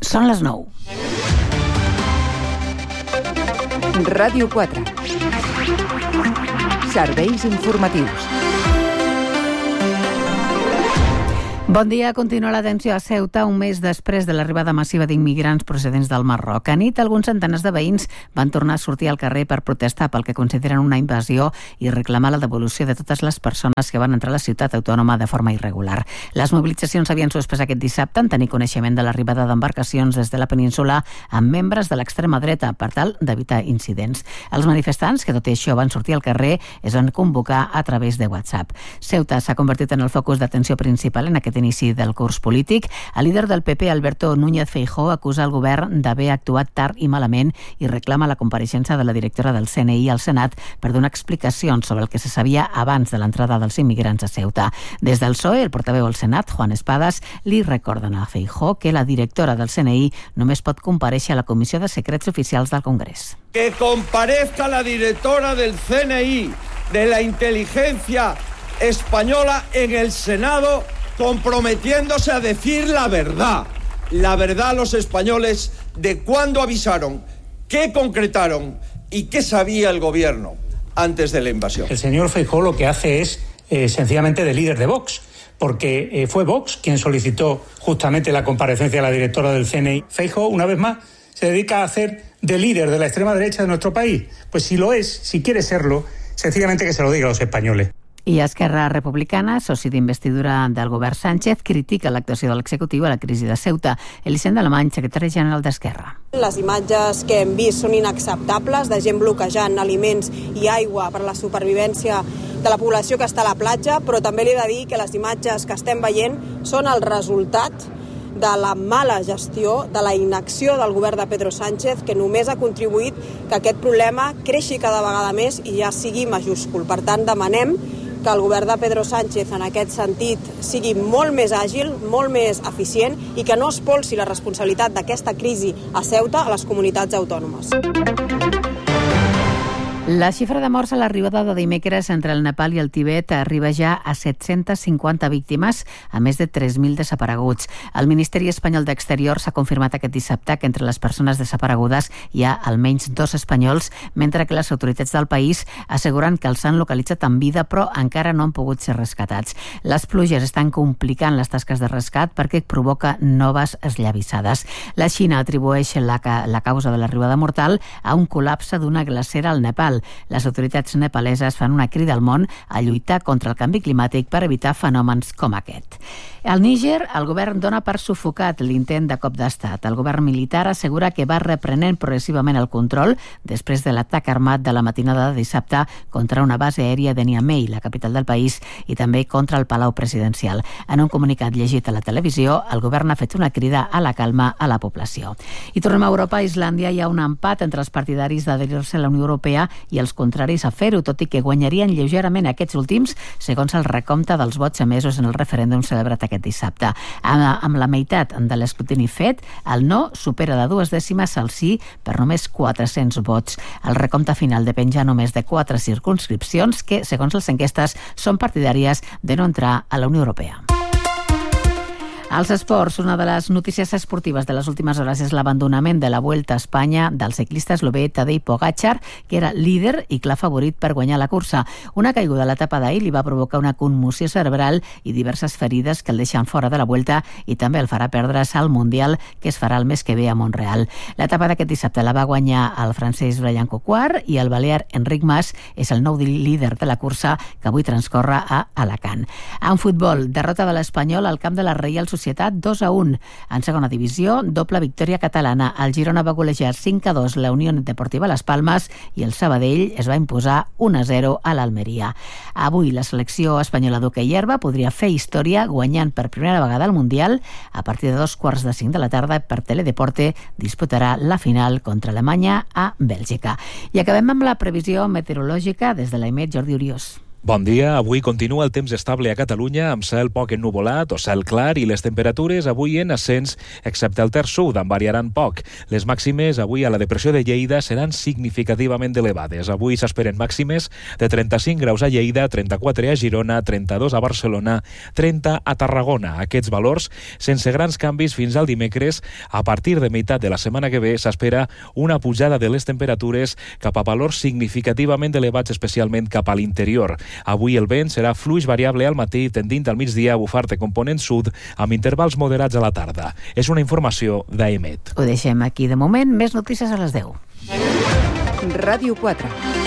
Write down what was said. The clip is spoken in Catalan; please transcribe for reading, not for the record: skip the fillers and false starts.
Són les 9. Ràdio 4. Serveis informatius. Bon dia. Continua l'atenció a Ceuta un mes després de l'arribada massiva d'immigrants procedents del Marroc. A nit, alguns centenars de veïns van tornar a sortir al carrer per protestar pel que consideren una invasió i reclamar la devolució de totes les persones que van entrar a la ciutat autònoma de forma irregular. Les mobilitzacions s'havien suspès aquest dissabte en tenir coneixement de l'arribada d'embarcacions des de la península amb membres de l'extrema dreta per tal d'evitar incidents. Els manifestants, que tot i això van sortir al carrer, es van convocar a través de WhatsApp. Ceuta s'ha convertit en el focus d'atenció principal en aquest inici del curs polític. El líder del PP, Alberto Núñez Feijóo, acusa el govern d'haver actuat tard i malament i reclama la compareixença de la directora del CNI al Senat per donar explicacions sobre el que se sabia abans de l'entrada dels immigrants a Ceuta. Des del PSOE, el portaveu al Senat, Juan Espadas, li recorden a Feijóo que la directora del CNI només pot comparèixer a la Comissió de Secrets Oficials del Congrés. Que comparezca la directora del CNI, de la inteligencia española en el Senado, comprometiéndose a decir la verdad a los españoles de cuándo avisaron, qué concretaron y qué sabía el gobierno antes de la invasión. El señor Feijóo lo que hace es sencillamente de líder de Vox, porque fue Vox quien solicitó justamente la comparecencia de la directora del CNI. Feijóo, una vez más, se dedica a hacer de líder de la extrema derecha de nuestro país. Pues si lo es, si quiere serlo, sencillamente que se lo diga a los españoles. I Esquerra Republicana, soci d'investidura del govern Sánchez, critica l'actuació de l'executiu a la crisi de Ceuta. Elisenda Alemany, secretari general d'Esquerra. Les imatges que hem vist són inacceptables, de gent bloquejant aliments i aigua per a la supervivència de la població que està a la platja, però també li he de dir que les imatges que estem veient són el resultat de la mala gestió, de la inacció del govern de Pedro Sánchez, que només ha contribuït que aquest problema creixi cada vegada més i ja sigui majúscul. Per tant, demanem que el govern de Pedro Sánchez en aquest sentit sigui molt més àgil, molt més eficient i que no es polsi la responsabilitat d'aquesta crisi a Ceuta a les comunitats autònomes. La xifra de morts a l'arribada de dimecres entre el Nepal i el Tibet arriba ja a 750 víctimes, a més de 3.000 desapareguts. El Ministeri Espanyol d'Exteriors ha confirmat aquest dissabte que entre les persones desaparegudes hi ha almenys 2 espanyols, mentre que les autoritats del país asseguren que els han localitzat en vida però encara no han pogut ser rescatats. Les pluges estan complicant les tasques de rescat perquè provoca noves esllavissades. La Xina atribueix la causa de l'arribada mortal a un col·lapse d'una glacera al Nepal. Les autoritats nepaleses fan una crida al món a lluitar contra el canvi climàtic per evitar fenòmens com aquest. Al Níger, el govern dona per sufocat l'intent de cop d'estat. El govern militar assegura que va reprenent progressivament el control després de l'atac armat de la matinada de dissabte contra una base aèria de Niamey, la capital del país, i també contra el Palau Presidencial. En un comunicat llegit a la televisió, el govern ha fet una crida a la calma a la població. I tornem a Europa. A Islàndia hi ha un empat entre els partidaris d'adherir-se a la Unió Europea i els contraris a fer-ho, tot i que guanyarien lleugerament aquests últims, segons el recompte dels vots emesos en el referèndum celebrat aquest dissabte. Amb la meitat de l'escrutini fet, el no supera de 2 dècimes al sí per només 400 vots. El recompte final depèn ja només de 4 circumscripcions que, segons les enquestes, són partidàries de no entrar a la Unió Europea. Als esports, una de les notícies esportives de les últimes hores és l'abandonament de la Vuelta a Espanya del ciclista eslovè Tadej Pogačar, que era líder i clar favorit per guanyar la cursa. Una caiguda a l'etapa d'ahir li va provocar una conmoció cerebral i diverses ferides que el deixen fora de la Vuelta i també el farà perdre's al Mundial, que es farà el mes que ve a Montreal. L'etapa d'aquest dissabte la va guanyar el francès Brian Coquard i el balear Enric Mas és el nou líder de la cursa que avui transcorre a Alacant. En futbol, derrota de l'Espanyol al camp de la Reial Societat 2-1. En segona divisió, doble victòria catalana. El Girona va golejar 5-2 la Unió Deportiva Las Palmes i el Sabadell es va imposar 1-0 a l'Almeria. Avui la selecció espanyola d'hoquei herba podria fer història guanyant per primera vegada el Mundial. A partir de 5:15 de la tarda per Teledeporte disputarà la final contra Alemanya a Bèlgica. I acabem amb la previsió meteorològica des de l'EMET, Jordi Uriós. Bon dia. Avui continua el temps estable a Catalunya amb cel poc ennuvolat o cel clar i les temperatures avui en ascens, excepte al terç sud, en variaran poc. Les màximes avui a la depressió de Lleida seran significativament elevades. Avui s'esperen màximes de 35 graus a Lleida, 34 a Girona, 32 a Barcelona, 30 a Tarragona. Aquests valors sense grans canvis fins al dimecres. A partir de meitat de la setmana que ve s'espera una pujada de les temperatures cap a valors significativament elevats, especialment cap a l'interior. Avui el vent serà fluix variable al matí, tendint al migdia a bufar de component sud amb intervals moderats a la tarda. És una informació d'AEMET. Ho deixem aquí de moment. Més notícies a les 10. Ràdio 4.